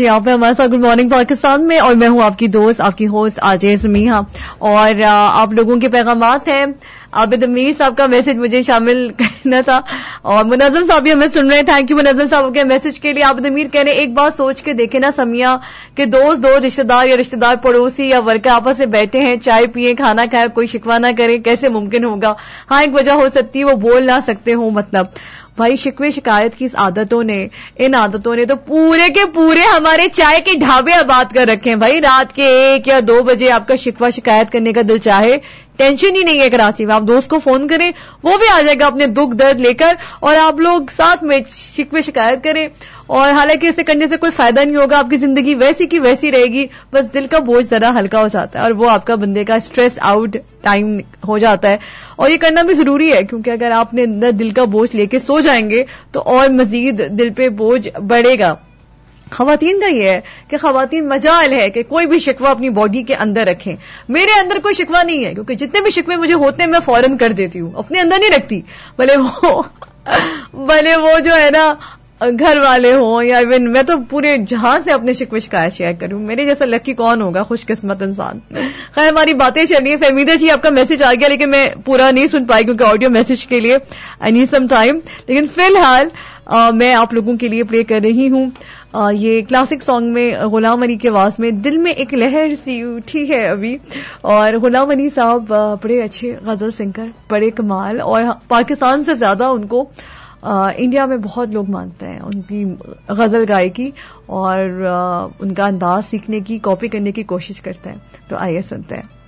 जी, आप हैं हमारे साथ गुड मॉर्निंग पाकिस्तान में और मैं हूं आपकी दोस्त, आपकी होस्ट आजे समीहा। और आप लोगों के पैगामात हैं। आबिद अमीर साहब का मैसेज मुझे शामिल करना था और मुनज़्ज़म साहब भी हमें सुन रहे हैं। थैंक यू मुनज़्ज़म साहब के मैसेज के लिए। आबिद अमीर कह रहे हैं एक बात सोच के देखे ना समिया कि दोस्त रिश्तेदार या रिश्तेदार पड़ोसी या वर्कर आपस में बैठे हैं, चाय पिए, खाना खाए, कोई शिकवा ना करे, कैसे मुमकिन होगा। हाँ, एक वजह हो सकती है वो बोल ना सकते हो। मतलब भाई शिकवे शिकायत की इन आदतों ने तो पूरे के पूरे हमारे चाय के ढाबे आबाद कर रखे हैं। भाई रात के 1 या 2 बजे आपका शिकवा शिकायत करने का दिल चाहे, टेंशन ही नहीं है कराची में, आप दोस्त को फोन करें, वो भी आ जाएगा अपने दुख दर्द लेकर और आप लोग साथ में शिकवे शिकायत करें। और हालांकि इसे करने से कोई फायदा नहीं होगा, आपकी जिंदगी वैसी की वैसी रहेगी, बस दिल का बोझ जरा हल्का हो जाता है और वो आपका बंदे का स्ट्रेस आउट टाइम हो जाता है। और ये करना भी जरूरी है क्योंकि अगर आपने अंदर दिल का बोझ लेके सो जाएंगे तो और मजीद दिल पे बोझ बढ़ेगा। खवातीन का ये है कि खवातीन मजाल है कि कोई भी शिकवा अपनी बॉडी के अंदर रखें। मेरे अंदर कोई शिकवा नहीं है क्योंकि जितने भी शिकवे मुझे होते हैं मैं फौरन कर देती हूं, अपने अंदर नहीं रखती। भले वो जो है ना घर वाले हों या इवन मैं तो पूरे जहां से अपने शिकवे शिकायत शेयर करूं। मेरे जैसा लकी कौन होगा, खुशकिस्मत इंसान। खैर हमारी बातें चल रही है। फहमीदा जी आपका मैसेज आ गया लेकिन मैं पूरा नहीं सुन पाई क्योंकि ऑडियो मैसेज के लिए आई नीड सम टाइम। लेकिन फिलहाल मैं आप लोगों के लिए प्ले कर रही हूं ये क्लासिक सॉन्ग में गुलाम अली की आवाज में दिल में एक लहर सी उठी है अभी। और गुलाम अली साहब बड़े अच्छे गजल सिंगर, बड़े कमाल, और पाकिस्तान से ज्यादा उनको इंडिया में बहुत लोग मानते हैं उनकी गजल गायकी और उनका अंदाज सीखने की, कॉपी करने की कोशिश करते हैं। तो आइए सुनते हैं।